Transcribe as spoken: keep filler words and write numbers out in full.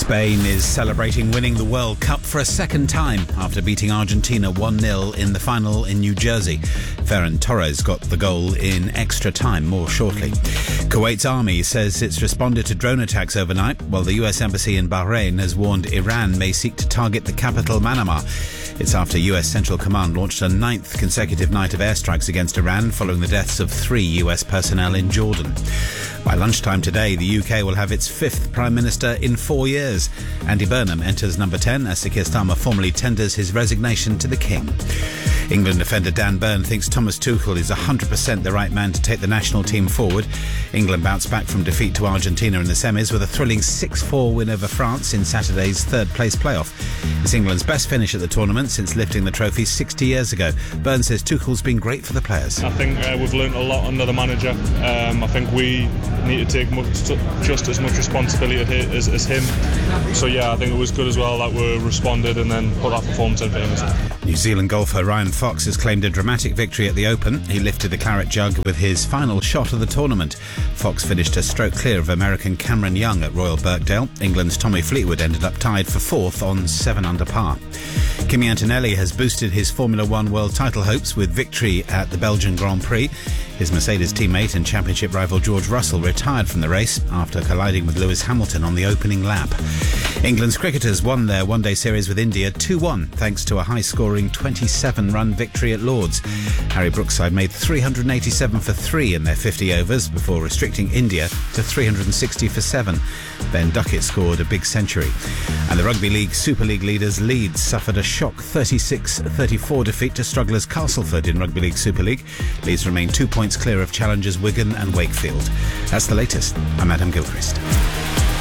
Spain is celebrating winning the World Cup for a second time after beating Argentina one nil in the final in New Jersey. Ferran Torres got the goal in extra time. More shortly. Kuwait's army says it's responded to drone attacks overnight, while the U S Embassy in Bahrain has warned Iran may seek to target the capital, Manama. It's after U S Central Command launched a ninth consecutive night of airstrikes against Iran following the deaths of three U S personnel in Jordan. By lunchtime today, the U K will have its fifth Prime Minister in four years. Andy Burnham enters number ten as Sir Keir Starmer formally tenders his resignation to the King. England defender Dan Burn thinks Thomas Tuchel is one hundred percent the right man to take the national team forward. England bounced back from defeat to Argentina in the semis with a thrilling six four win over France in Saturday's third-place playoff. It's England's best finish at the tournament since lifting the trophy sixty years ago. Burn says Tuchel's been great for the players. I think uh, we've learnt a lot under the manager. Um, I think we need to take much, just as much responsibility as, as him. So yeah, I think it was good as well that we responded and then put that performance in famous. New Zealand golfer Ryan Fox has claimed a dramatic victory at the Open. He lifted the claret jug with his final shot of the tournament. Fox finished a stroke clear of American Cameron Young at Royal Birkdale. England's Tommy Fleetwood ended up tied for fourth on seven under par. Kimi Antonelli has boosted his Formula One world title hopes with victory at the Belgian Grand Prix. His Mercedes teammate and championship rival George Russell retired from the race after colliding with Lewis Hamilton on the opening lap. England's cricketers won their one-day series with India two one thanks to a high-scoring twenty-seven run victory at Lords. Harry Brookside made three hundred eighty-seven for three in their fifty overs before restricting India to three hundred sixty for seven. Ben Duckett scored a big century. And the Rugby League Super League leaders Leeds suffered a shock thirty-six thirty-four defeat to strugglers Castleford in Rugby League Super League. Leeds remain two points clear of challengers Wigan and Wakefield. That's the latest. I'm Adam Gilchrist.